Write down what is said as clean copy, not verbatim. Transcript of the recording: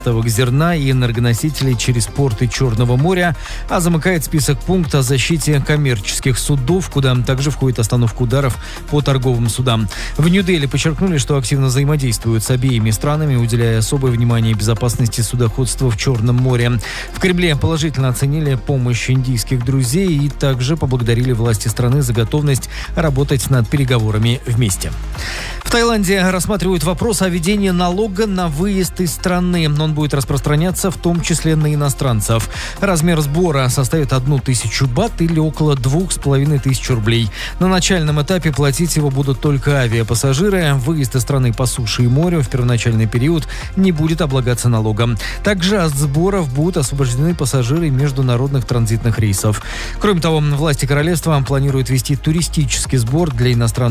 зерна и энергоносителей через порты Черного моря, а замыкает список пункт о защите коммерческих судов, куда также входит остановка ударов по торговым судам. В Нью-Дели подчеркнули, что активно взаимодействуют с обеими странами, уделяя особое внимание безопасности судоходства в Черном море. В Кремле положительно оценили помощь индийских друзей и также поблагодарили власти страны за готовность работать над переговорами вместе. В Таиланде рассматривают вопрос о введении налога на выезд из страны. Он будет распространяться в том числе на иностранцев. Размер сбора составит 1000 бат или около 2500 рублей. На начальном этапе платить его будут только авиапассажиры. Выезд из страны по суше и морю в первоначальный период не будет облагаться налогом. Также от сборов будут освобождены пассажиры международных транзитных рейсов. Кроме того, власти королевства планируют ввести туристический сбор для иностранных